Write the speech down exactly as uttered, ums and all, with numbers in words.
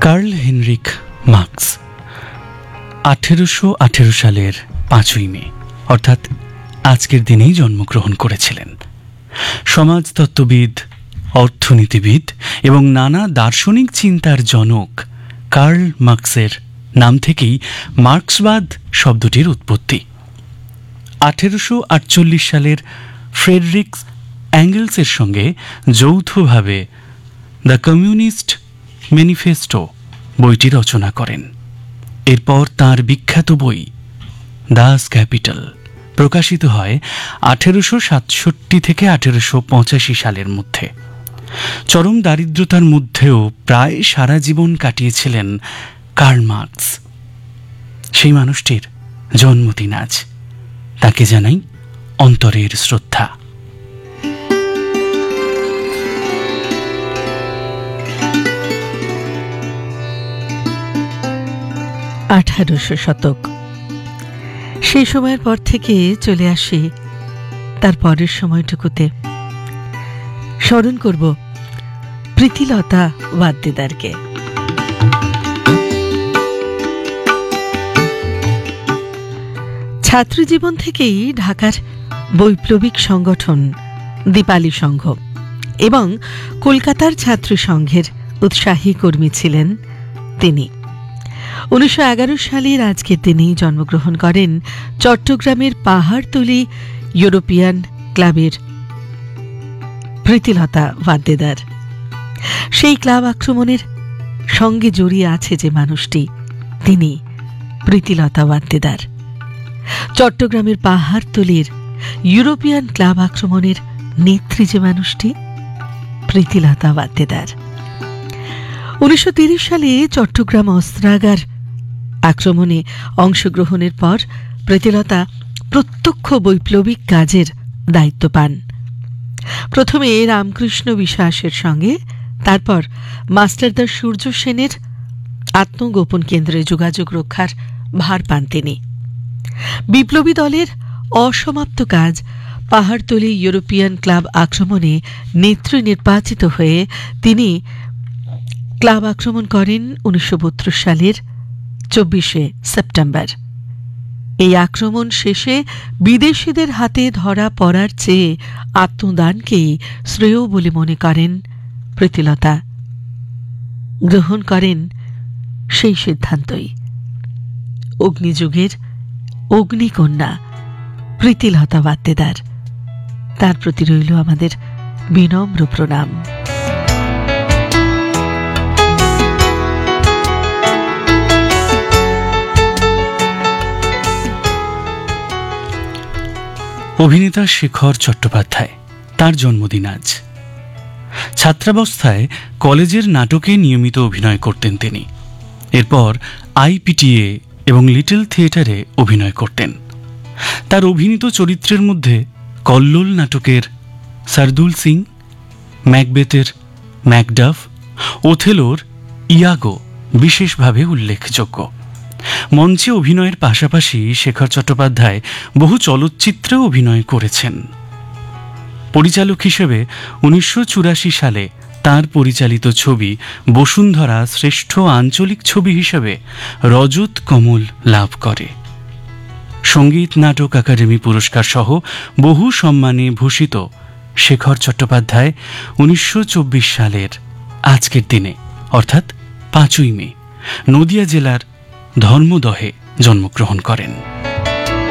Curl Henrique marks আঠেরোশো আঠেরো সালের পাঁচই মে অর্থাৎ আজকের দিনেই জন্মগ্রহণ করেছিলেন। সমাজতত্ত্ববিদ, অর্থনীতিবিদ এবং নানা দার্শনিক চিন্তার জনক কার্ল মার্কসের নাম থেকেই মার্ক্সবাদ শব্দটির উৎপত্তি। আঠেরোশো আটচল্লিশ সালের ফ্রেডরিক অ্যাঙ্গেলসের সঙ্গে যৌথভাবে দ্য কমিউনিস্ট ম্যানিফেস্টো বইটি রচনা করেন। এরপর তাঁর বিখ্যাত বই দাস ক্যাপিটাল প্রকাশিত হয় আঠেরোশো সাতষট্টি থেকে আঠেরোশো পঁচাশি সালের মধ্যে। চরম দারিদ্রতার মধ্যেও প্রায় সারা জীবন কাটিয়েছিলেন কার্ল মার্কস। সেই মানুষটির জন্মদিন আজ, তাকে জানাই অন্তরের শ্রদ্ধা। আঠারোশো শতক, সেই সময়ের পর থেকে চলে আসি তার পরের সময়টুকুতে। স্মরণ করব প্রীতিলতা ওয়াদ্দেদারকে। ছাত্রজীবন থেকেই ঢাকার বৈপ্লবিক সংগঠন দীপালি সংঘ এবং কলকাতার ছাত্র সংঘের উৎসাহী কর্মী ছিলেন তিনি। উনিশশো এগারো সালের আজকের দিনেই জন্মগ্রহণ করেন চট্টগ্রামের পাহাড়তলী ইউরোপিয়ান ক্লাবের প্রীতিলতা ওয়াদ্দেদার। সেই ক্লাব আক্রমণের সঙ্গে জড়িয়ে আছে যে মানুষটি, তিনি প্রীতিলতা ওয়াদ্দেদার। চট্টগ্রামের পাহাড়তলীর ইউরোপিয়ান ক্লাব আক্রমণের নেত্রী যে মানুষটি, প্রীতিলতা ওয়াদ্দেদার। উনিশশো তিরিশ সালে চট্টগ্রাম অস্ত্রাগার আক্রমণে অংশগ্রহণের পর প্রীতিলতা প্রত্যক্ষ বৈপ্লবিক কাজের দায়িত্ব পান। প্রথমে রামকৃষ্ণ বিশ্বাসের সঙ্গে, তারপর মাস্টারদা সূর্য সেনের আত্মগোপন কেন্দ্রে যোগাযোগ রক্ষার ভার পান তিনি। বিপ্লবী দলের অসমাপ্ত কাজ পাহাড়তলী ইউরোপিয়ান ক্লাব আক্রমণে নেত্রী নির্বাচিত হয়ে তিনি ক্লাব আক্রমণ করেন উনিশশো বত্রিশ সালের চব্বিশে সেপ্টেম্বর। এই আক্রমণ শেষে বিদেশিদের হাতে ধরা পড়ার চেয়ে আত্মদানকেই শ্রেয় বলে মনে করেন প্রীতিলতা। গ্রহণ করেন সেই সিদ্ধান্তই। অগ্নিযুগের অগ্নিকন্যা প্রীতিলতা ওয়াদ্দেদার, তার প্রতি রইল আমাদের বিনম্র প্রণাম। অভিনেতা শেখর চট্টোপাধ্যায়, তার জন্মদিন আজ। ছাত্রাবস্থায় কলেজের নাটকে নিয়মিত অভিনয় করতেন তিনি। এরপর আইপিটিএ এবং লিটল থিয়েটারে অভিনয় করতেন। তার অভিনীত চরিত্রের মধ্যে কল্লোল নাটকের সারদুল সিং, ম্যাকবেথের ম্যাকডাফ, ওথেলোর ইয়াগো বিশেষভাবে উল্লেখযোগ্য। মঞ্চে অভিনয়ের পাশাপাশি শেখর চট্টোপাধ্যায় বহু চলচ্চিত্রে অভিনয় করেছেন। পরিচালক হিসেবে উনিশশো চুরাশি সালে তাঁর পরিচালিত ছবি বসুন্ধরা শ্রেষ্ঠ আঞ্চলিক ছবি হিসেবে রজত কমল লাভ করে। সঙ্গীত নাটক একাডেমি পুরস্কার সহ বহু সম্মানে ভূষিত শেখর চট্টোপাধ্যায় উনিশশো চব্বিশ সালের আজকের দিনে অর্থাৎ পাঁচই মে নদিয়া জেলার ধর্মদহে জন্মগ্রহণ করেন।